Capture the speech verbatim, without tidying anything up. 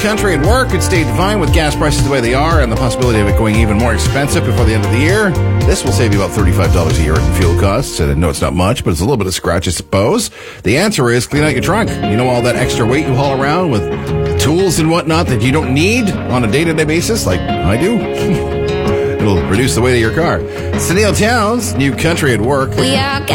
Country at Work could stay divine with gas prices the way they are and the possibility of it going even more expensive before the end of the year. This will save you about thirty-five dollars a year in fuel costs. And I know it's not much, but it's a little bit of scratch, I suppose. The answer is clean out your trunk. You know, all that extra weight you haul around with tools and whatnot that you don't need on a day-to-day basis, like I do. It'll reduce the weight of your car. Sunil Towns, New Country at Work. We are